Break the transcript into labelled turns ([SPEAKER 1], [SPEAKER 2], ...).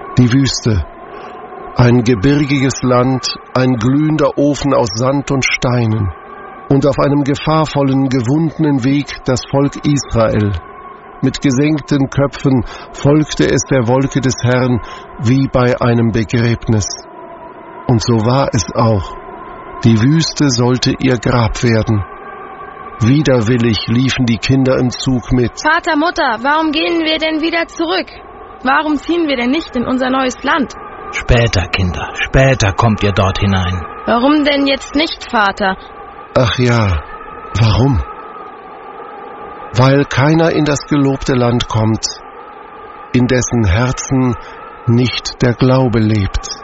[SPEAKER 1] Die Wüste, ein gebirgiges Land, ein glühender Ofen aus Sand und Steinen. Und auf einem gefahrvollen, gewundenen Weg das Volk Israel. Mit gesenkten Köpfen folgte es der Wolke des Herrn wie bei einem Begräbnis. Und so war es auch. Die Wüste sollte ihr Grab werden. Widerwillig liefen die Kinder im Zug mit.
[SPEAKER 2] Vater, Mutter, warum gehen wir denn wieder zurück? Warum ziehen wir denn nicht in unser neues Land?
[SPEAKER 3] Später, Kinder, später kommt ihr dort hinein.
[SPEAKER 2] Warum denn jetzt nicht, Vater?
[SPEAKER 1] Ach ja, warum? Weil keiner in das gelobte Land kommt, in dessen Herzen nicht der Glaube lebt.